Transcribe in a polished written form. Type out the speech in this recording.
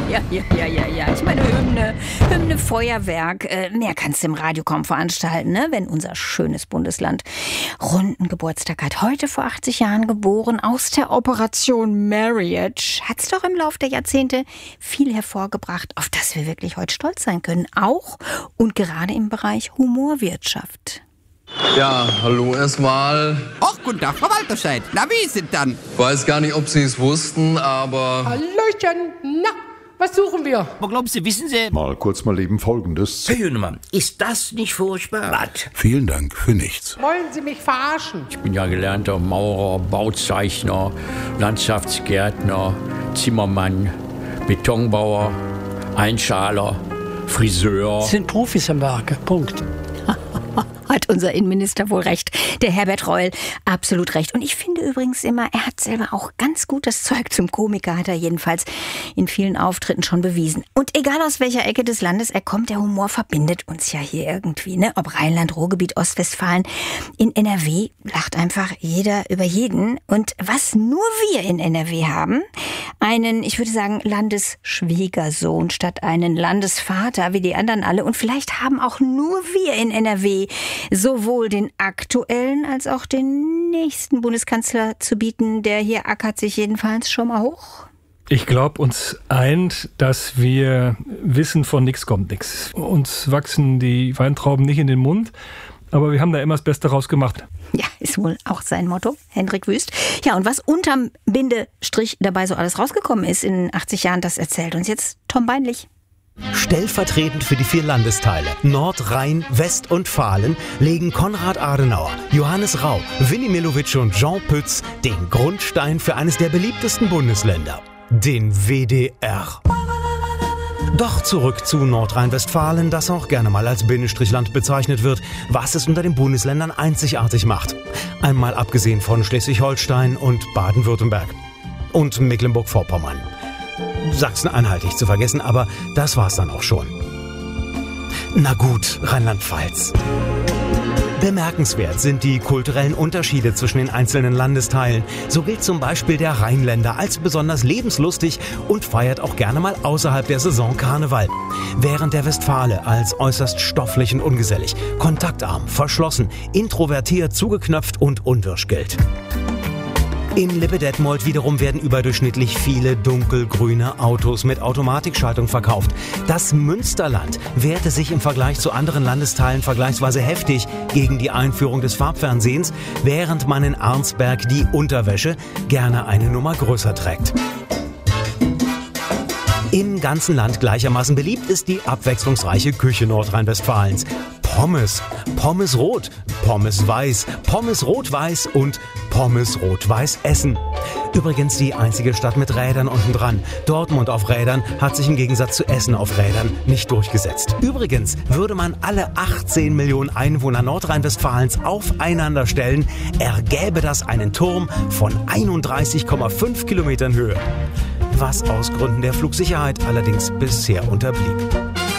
Ja. Ich meine, Hymne, Feuerwerk. Mehr kannst du im Radio kaum veranstalten, ne? Wenn unser schönes Bundesland runden Geburtstag hat. Heute vor 80 Jahren geboren, aus der Operation Marriage. Hat's doch im Laufe der Jahrzehnte viel hervorgebracht, auf das wir wirklich heute stolz sein können. Auch und gerade im Bereich Humorwirtschaft. Ja, hallo erstmal. Ach, guten Tag, Frau Walterscheid. Na, wie ist es dann? Weiß gar nicht, ob Sie es wussten, aber... Hallöchen, na, was suchen wir? Aber glauben Sie, wissen Sie... Mal kurz mal eben Folgendes. Herr Hünemann, ist das nicht furchtbar? Was? Vielen Dank für nichts. Wollen Sie mich verarschen? Ich bin ja gelernter Maurer, Bauzeichner, Landschaftsgärtner, Zimmermann, Betonbauer, Einschaler, Friseur. Sind Profis am Werke, Punkt. Hat unser Innenminister wohl recht. Der Herbert Reul, absolut recht. Und ich finde übrigens immer, er hat selber auch ganz gut das Zeug zum Komiker, hat er jedenfalls in vielen Auftritten schon bewiesen. Und egal aus welcher Ecke des Landes er kommt, der Humor verbindet uns ja hier irgendwie, ne? Ob Rheinland, Ruhrgebiet, Ostwestfalen. In NRW lacht einfach jeder über jeden. Und was nur wir in NRW haben, einen, ich würde sagen, Landesschwiegersohn statt einen Landesvater wie die anderen alle. Und vielleicht haben auch nur wir in NRW sowohl den aktuellen als auch den nächsten Bundeskanzler zu bieten. Der hier ackert sich jedenfalls schon mal hoch. Ich glaube, uns eint, dass wir wissen, von nichts kommt nichts. Uns wachsen die Weintrauben nicht in den Mund, aber wir haben da immer das Beste rausgemacht. Ja, ist wohl auch sein Motto, Hendrik Wüst. Ja, und was unterm Bindestrich dabei so alles rausgekommen ist in 80 Jahren, das erzählt uns jetzt Tom Beinlich. Stellvertretend für die 4 Landesteile Nord, Rhein, West und Fahlen legen Konrad Adenauer, Johannes Rau, Willy Millowitsch und Jean Pütz den Grundstein für eines der beliebtesten Bundesländer, den WDR. Doch zurück zu Nordrhein-Westfalen, das auch gerne mal als Bindestrichland bezeichnet wird, was es unter den Bundesländern einzigartig macht. Einmal abgesehen von Schleswig-Holstein und Baden-Württemberg und Mecklenburg-Vorpommern. Sachsen-Anhalt nicht zu vergessen, aber das war's dann auch schon. Na gut, Rheinland-Pfalz. Bemerkenswert sind die kulturellen Unterschiede zwischen den einzelnen Landesteilen. So gilt zum Beispiel der Rheinländer als besonders lebenslustig und feiert auch gerne mal außerhalb der Saison Karneval. Während der Westfale als äußerst stofflich und ungesellig, kontaktarm, verschlossen, introvertiert, zugeknöpft und unwirsch gilt. In Lippe-Detmold wiederum werden überdurchschnittlich viele dunkelgrüne Autos mit Automatikschaltung verkauft. Das Münsterland wehrte sich im Vergleich zu anderen Landesteilen vergleichsweise heftig gegen die Einführung des Farbfernsehens, während man in Arnsberg die Unterwäsche gerne eine Nummer größer trägt. Im ganzen Land gleichermaßen beliebt ist die abwechslungsreiche Küche Nordrhein-Westfalens. Pommes, Pommes rot, Pommes weiß, Pommes rot-weiß und Pommes rot-weiß essen. Übrigens die einzige Stadt mit Rädern unten dran. Dortmund auf Rädern hat sich im Gegensatz zu Essen auf Rädern nicht durchgesetzt. Übrigens würde man alle 18 Millionen Einwohner Nordrhein-Westfalens aufeinander stellen, ergäbe das einen Turm von 31,5 Kilometern Höhe. Was aus Gründen der Flugsicherheit allerdings bisher unterblieb.